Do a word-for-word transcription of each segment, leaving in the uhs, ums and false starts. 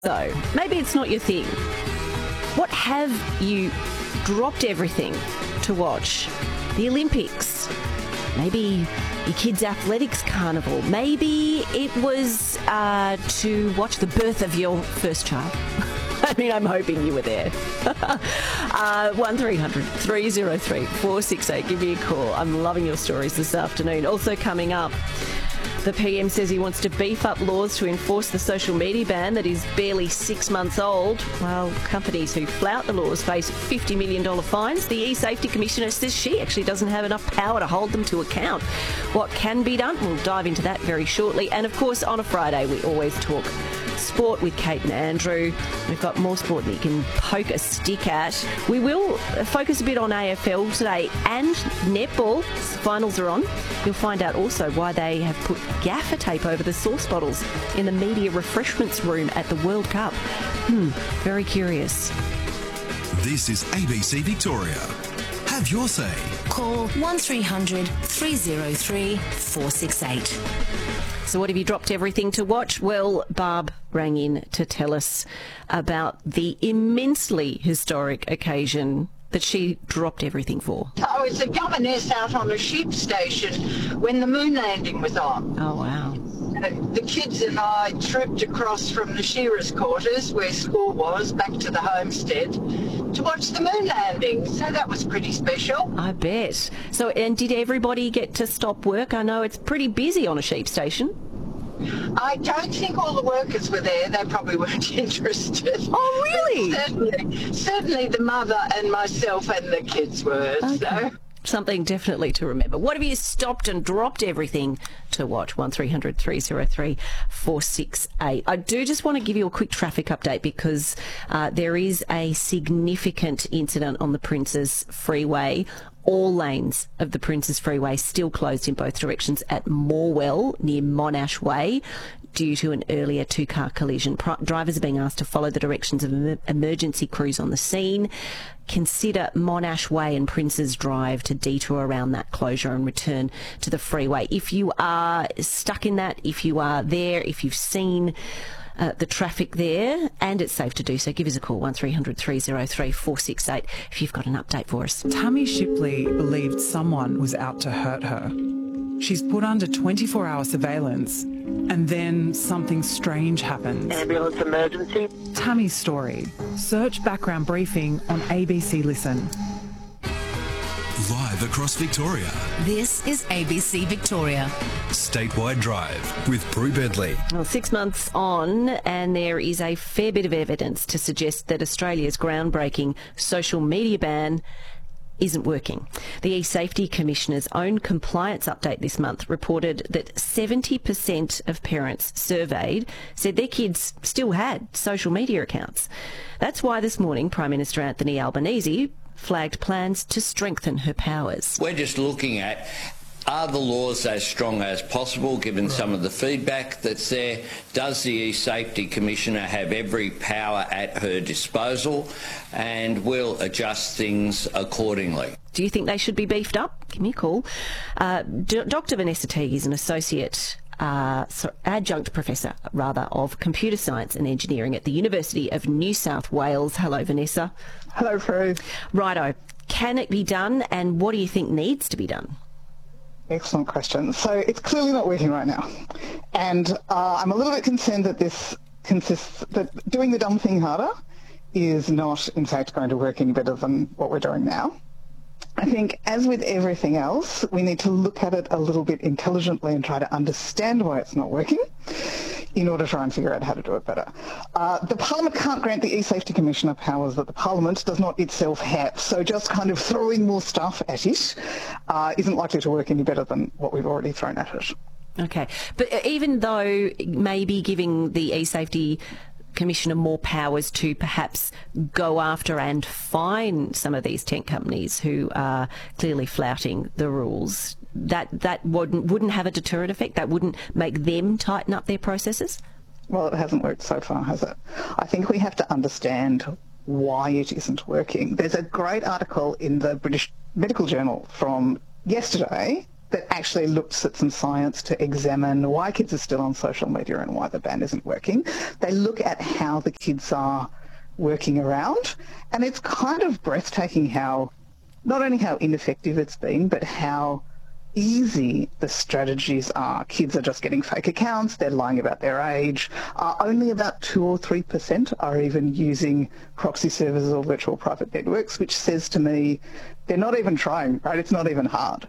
So, maybe it's not your thing. What have you dropped everything to watch? The Olympics. Maybe your kid's athletics carnival. Maybe it was uh, to watch the birth of your first child. I mean, I'm hoping you were there. uh, one three hundred three oh three four six eight. Give me a call. I'm loving your stories this afternoon. Also coming up, the P M says he wants to beef up laws to enforce the social media ban that is barely six months old, while companies who flout the laws face fifty million dollars fines. The E-Safety Commissioner says she actually doesn't have enough power to hold them to account. What can be done? We'll dive into that very shortly. And, of course, on a Friday, we always talk sport with Kate and Andrew. We've got more sport that you can poke a stick at. We will focus a bit on A F L today and netball. Finals are on. You'll find out also why they have put gaffer tape over the sauce bottles in the media refreshments room at the World Cup. Hmm, very curious. This is A B C Victoria. Have your say. Call one three hundred three oh three four six eight. So what have you dropped everything to watch? Well, Barb rang in to tell us about the immensely historic occasion that she dropped everything for. I was a governess out on a sheep station when the moon landing was on. Oh, wow. Uh, the kids and I trooped across from the shearers' quarters, where school was, back to the homestead to watch the moon landing. So that was pretty special. I bet. So, and did everybody get to stop work? I know it's pretty busy on a sheep station. I don't think all the workers were there. They probably weren't interested. Oh, really? certainly, certainly the mother and myself and the kids were. Okay. So. Something definitely to remember. What have you stopped and dropped everything to watch? one three hundred three oh three four six eight. I do just want to give you a quick traffic update because uh, there is a significant incident on the Princes Freeway. All lanes of the Princes Freeway still closed in both directions at Morwell near Monash Way due to an earlier two-car collision. Pro- drivers are being asked to follow the directions of em- emergency crews on the scene. Consider Monash Way and Princes Drive to detour around that closure and return to the freeway. If you are stuck in that, if you are there, if you've seen Uh, the traffic there, and it's safe to do so, give us a call, one three hundred three oh three four six eight, if you've got an update for us. Tammy Shipley believed someone was out to hurt her. She's put under twenty-four hour surveillance, and then something strange happens. Ambulance emergency. Tammy's story. Search background briefing on A B C Listen. Live across Victoria. This is A B C Victoria. Statewide Drive with Prue Bedley. Well, six months on, and there is a fair bit of evidence to suggest that Australia's groundbreaking social media ban isn't working. The E-Safety Commissioner's own compliance update this month reported that seventy percent of parents surveyed said their kids still had social media accounts. That's why this morning Prime Minister Anthony Albanese flagged plans to strengthen her powers. We're just looking at, are the laws as strong as possible, given some of the feedback that's there? Does the E-Safety Commissioner have every power at her disposal? And we'll adjust things accordingly. Do you think they should be beefed up? Give me a call. Uh, D- Doctor Vanessa Teague is an associate Uh, so adjunct professor, rather, of computer science and engineering at the University of New South Wales. Hello, Vanessa. Hello, Prue. Righto. Can it be done, and what do you think needs to be done? Excellent question. So it's clearly not working right now. And uh, I'm a little bit concerned that this consists, that doing the dumb thing harder is not, in fact, going to work any better than what we're doing now. I think, as with everything else, we need to look at it a little bit intelligently and try to understand why it's not working in order to try and figure out how to do it better. Uh, the Parliament can't grant the E-Safety Commissioner powers that the Parliament does not itself have, so just kind of throwing more stuff at it uh, isn't likely to work any better than what we've already thrown at it. Okay, but even though maybe giving the E-Safety Commissioner more powers to perhaps go after and fine some of these tech companies who are clearly flouting the rules, that that wouldn't wouldn't have a deterrent effect? That wouldn't make them tighten up their processes? Well, it hasn't worked so far, has it? I think we have to understand why it isn't working. There's a great article in the British Medical Journal from yesterday that actually looks at some science to examine why kids are still on social media and why the ban isn't working. They look at how the kids are working around, and it's kind of breathtaking how, not only how ineffective it's been, but how easy the strategies are. Kids are just getting fake accounts, they're lying about their age. Uh, only about two or three percent are even using proxy servers or virtual private networks, which says to me they're not even trying, right? It's not even hard.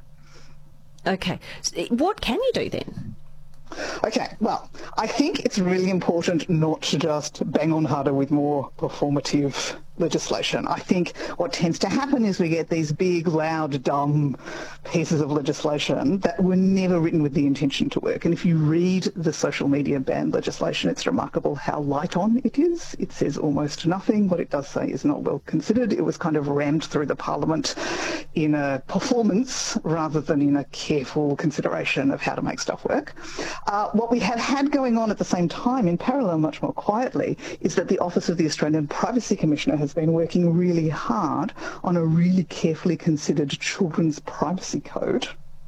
Okay. What can you do then? Okay, well, I think it's really important not to just bang on harder with more performative legislation. I think what tends to happen is we get these big, loud, dumb pieces of legislation that were never written with the intention to work. And if you read the social media ban legislation, it's remarkable how light on it is. It says almost nothing. What it does say is not well considered. It was kind of rammed through the Parliament in a performance rather than in a careful consideration of how to make stuff work. Uh, what we have had going on at the same time, in parallel much more quietly, is that the Office of the Australian Privacy Commissioner has been working really hard on a really carefully considered children's privacy code,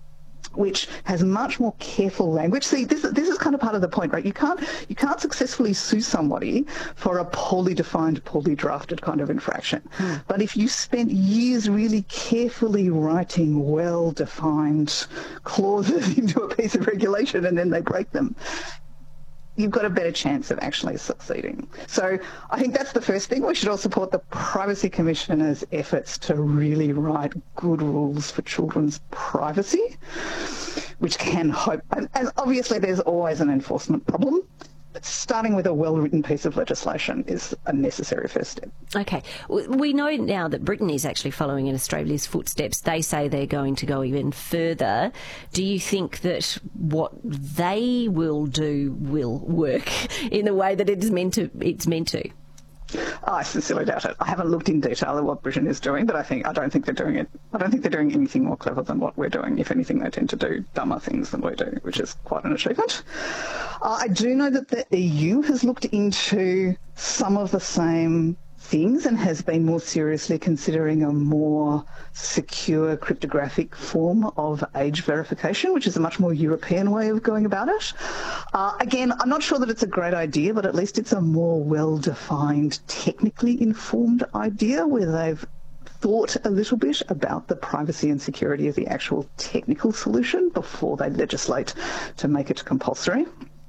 which has much more careful language. See, this, this is kind of part of the point, right? You can't, you can't successfully sue somebody for a poorly defined, poorly drafted kind of infraction. Hmm. But if you spent years really carefully writing well-defined clauses into a piece of regulation and then they break them, you've got a better chance of actually succeeding. So I think that's the first thing. We should all support the Privacy Commissioner's efforts to really write good rules for children's privacy, which can hope, and, and obviously there's always an enforcement problem, but starting with a well-written piece of legislation is a necessary first step. Okay. We know now that Britain is actually following in Australia's footsteps. They say they're going to go even further. Do you think that what they will do will work in the way that it's meant to? It's meant to? Oh, I sincerely doubt it. I haven't looked in detail at what Britain is doing, but I think I don't think they're doing it. I don't think they're doing anything more clever than what we're doing. If anything, they tend to do dumber things than we do, which is quite an achievement. Uh, I do know that the E U has looked into some of the same things and has been more seriously considering a more secure cryptographic form of age verification, which is a much more European way of going about it. Uh, again, I'm not sure that it's a great idea, but at least it's a more well-defined, technically informed idea where they've thought a little bit about the privacy and security of the actual technical solution before they legislate to make it compulsory.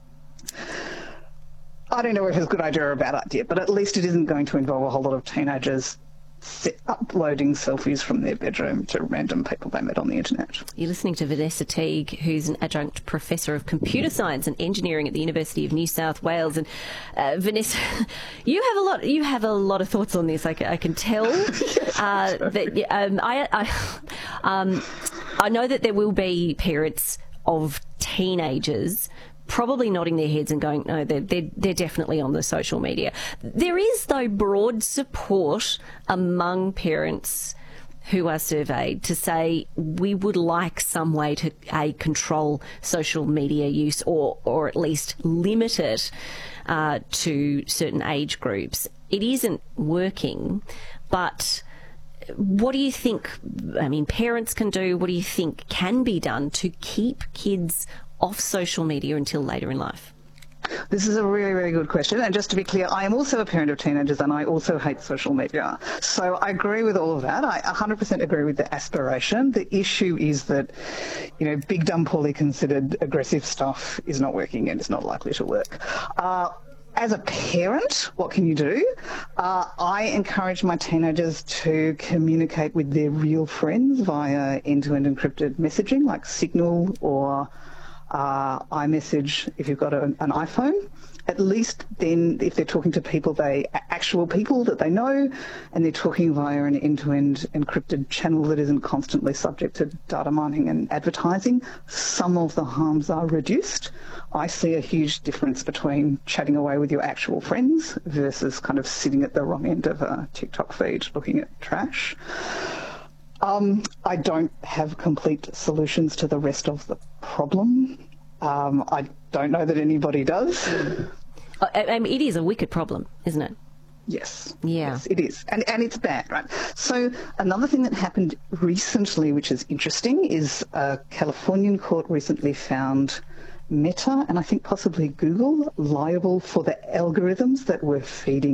I don't know if it's a good idea or a bad idea, but at least it isn't going to involve a whole lot of teenagers uploading selfies from their bedroom to random people they met on the internet. You're listening to Vanessa Teague, who's an adjunct professor of computer science and engineering at the University of New South Wales. And uh, Vanessa, you have a lot. You have a lot of thoughts on this. I can, I can tell. Yes, uh, that um, I, I, um, I know that there will be parents of teenagers probably nodding their heads and going, no, they're, they're, they're definitely on the social media. There is, though, broad support among parents who are surveyed to say we would like some way to, A, control social media use or, or at least limit it uh, to certain age groups. It isn't working, but what do you think, I mean, parents can do? What do you think can be done to keep kids off social media until later in life? This is a really, really good question. And just to be clear, I am also a parent of teenagers and I also hate social media. So I agree with all of that. I one hundred percent agree with the aspiration. The issue is that, you know, big, dumb, poorly considered aggressive stuff is not working and it's not likely to work. Uh, As a parent, what can you do? Uh, I encourage my teenagers to communicate with their real friends via end-to-end encrypted messaging like Signal or uh, iMessage if you've got a, an iPhone. At least then if they're talking to people, they actual people that they know, and they're talking via an end-to-end encrypted channel that isn't constantly subject to data mining and advertising, some of the harms are reduced. I see a huge difference between chatting away with your actual friends versus kind of sitting at the wrong end of a TikTok feed looking at trash. Um, I don't have complete solutions to the rest of the problem. Um, I don't know that anybody does. I mean, it is a wicked problem, isn't it? Yes. Yeah. Yes, it is. And and it's bad, right? So another thing that happened recently, which is interesting, is a Californian court recently found Meta and I think possibly Google liable for the algorithms that were feeding